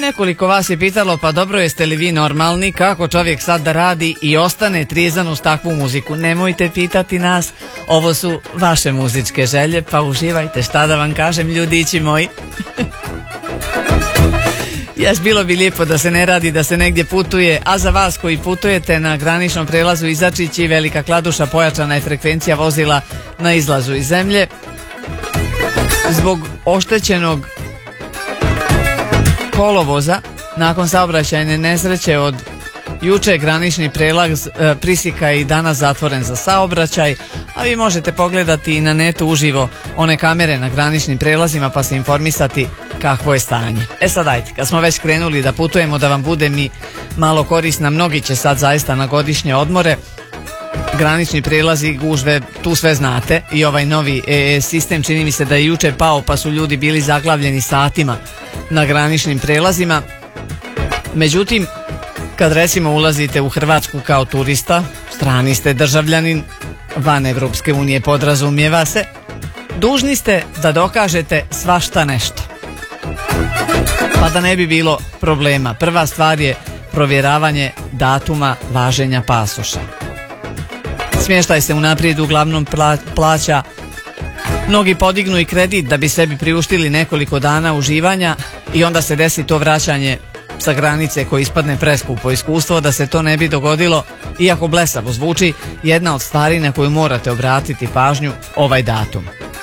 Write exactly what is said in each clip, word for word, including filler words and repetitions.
nekoliko vas je pitalo, pa dobro, jeste li vi normalni, kako čovjek sad da radi i ostane trijezan uz takvu muziku? Nemojte pitati nas, ovo su vaše muzičke želje, pa uživajte, šta da vam kažem, ljudići moji. Jes, bilo bi lijepo da se ne radi, da se negdje putuje, a za vas koji putujete na graničnom prelazu Izačić i Velika Kladuša pojačana je frekvencija vozila na izlazu iz zemlje. Zbog oštećenog kolovoza nakon saobraćajne nesreće od juče granični prelaz e, Prisika je i danas zatvoren za saobraćaj, a vi možete pogledati i na netu uživo one kamere na graničnim prelazima pa se informisati kakvo je stanje. E sad ajte, kad smo već krenuli da putujemo, da vam bude mi malo korisna, mnogi će sad zaista na godišnje odmore, granični prelazi, gužve, tu sve znate i ovaj novi e, sistem čini mi se da je juče pao pa su ljudi bili zaglavljeni satima na graničnim prelazima. Međutim, kad recimo ulazite u Hrvatsku kao turista, strani ste državljanin, van Evropske unije podrazumijeva se, dužni ste da dokažete svašta nešto. Pa da ne bi bilo problema, prva stvar je provjeravanje datuma važenja pasoša. Smještaj se unaprijed uglavnom plaća. Mnogi podignu i kredit da bi sebi priuštili nekoliko dana uživanja i onda se desi to vraćanje sa granice koji ispadne preskupo. Iskustvo da se to ne bi dogodilo, iako blesavo zvuči, jedna od stvari na koju morate obratiti pažnju, ovaj datum.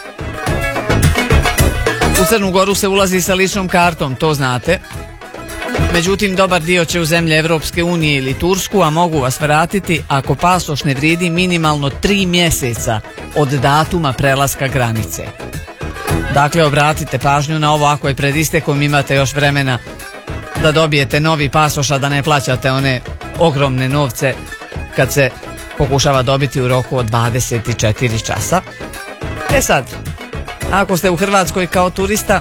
U Crnu Goru se ulazi sa ličnom kartom, to znate. Međutim, dobar dio će u zemlje Evropske unije ili Tursku, a mogu vas vratiti ako pasoš ne vrijedi minimalno tri mjeseca od datuma prelaska granice. Dakle, obratite pažnju na ovo, ako je pred istekom imate još vremena da dobijete novi pasoš, a da ne plaćate one ogromne novce kad se pokušava dobiti u roku od dvadeset četiri časa. E sad, ako ste u Hrvatskoj kao turista,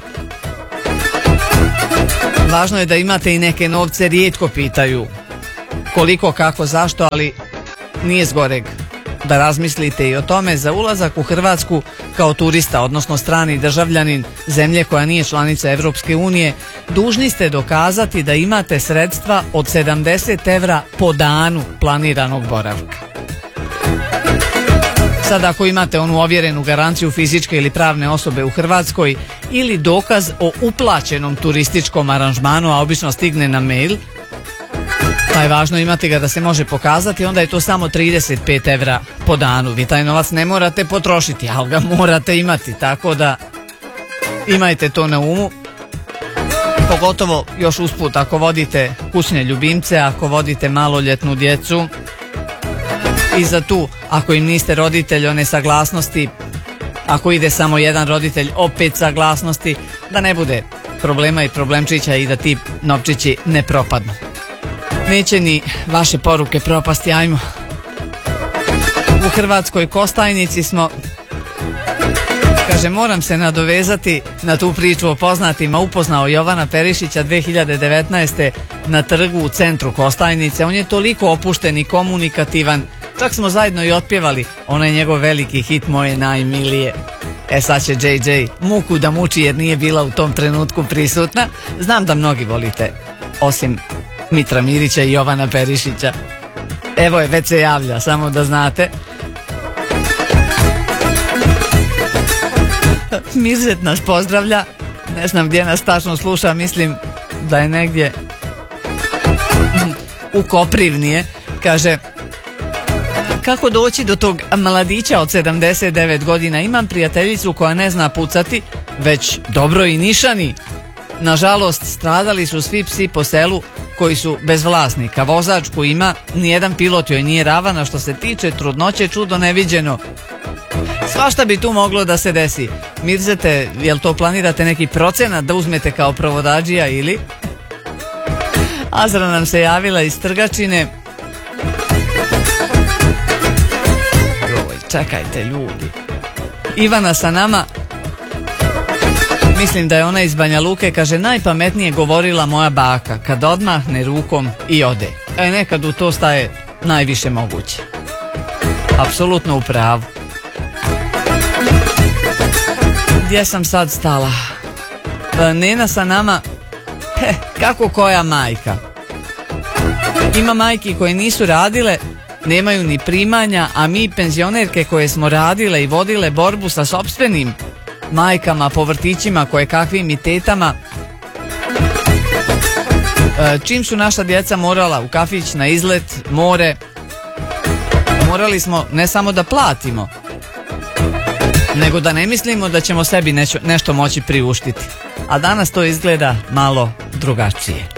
važno je da imate i neke novce, rijetko pitaju koliko, kako, zašto, ali nije zgoreg da razmislite i o tome. Za ulazak u Hrvatsku kao turista, odnosno strani državljanin zemlje koja nije članica Evropske unije, dužni ste dokazati da imate sredstva od sedamdeset evra po danu planiranog boravka. Sad ako imate onu ovjerenu garanciju fizičke ili pravne osobe u Hrvatskoj ili dokaz o uplaćenom turističkom aranžmanu, a obično stigne na mail, pa je važno imati ga da se može pokazati, onda je to samo trideset pet evra po danu. Vi taj novac ne morate potrošiti, ali ga morate imati, tako da imajte to na umu. Pogotovo još usput ako vodite kućne ljubimce, ako vodite maloljetnu djecu, i za tu, ako im niste roditelj, one saglasnosti, ako ide samo jedan roditelj, opet saglasnosti, da ne bude problema i problemčića i da ti novčići ne propadnu. Neće ni vaše poruke propasti, ajmo. U Hrvatskoj Kostajnici smo, kaže, moram se nadovezati na tu priču o poznatima. Upoznao Jovana Perišića dvije hiljade devetnaeste. na trgu u centru Kostajnice. On je toliko opušten i komunikativan. Čak smo zajedno i otpjevali onaj njegov veliki hit Moje najmilije. E sad će džej džej muku da muči jer nije bila u tom trenutku prisutna. Znam da mnogi volite, osim Mitra Mirića i Jovana Perišića. Evo je, već se javlja, samo da znate. Mirzet nas pozdravlja. Ne znam gdje nas tačno sluša, mislim da je negdje u Koprivnije. Kaže, kako doći do tog mladića od sedamdeset devet godina? Imam prijateljicu koja ne zna pucati, već dobro i nišani. Nažalost, stradali su svi psi po selu koji su bez vlasnika. Vozačku ima, nijedan pilot joj nije ravan, a što se tiče trudnoće, čudo neviđeno. Svašta bi tu moglo da se desi. Mirzete, jel to planirate neki procenat da uzmete kao provodađija ili? Azra nam se javila iz Trgačine. Joj, čekajte ljudi. Ivana sa nama. Mislim da je ona iz Banja Luke. Kaže, najpametnije govorila moja baka, kad odmahne rukom i ode. E, nekad u to staje najviše moguće. Apsolutno u pravu. Gdje sam sad stala? Nena sa nama He, kako koja majka. Ima majki koje nisu radile, nemaju ni primanja, a mi penzionerke koje smo radile i vodile borbu sa sopstvenim majkama po vrtićima, koje kakvim i tetama, čim su naša djeca morala u kafić, na izlet, more, morali smo ne samo da platimo, nego da ne mislimo da ćemo sebi nečo, nešto moći priuštiti. A danas to izgleda malo drugačije.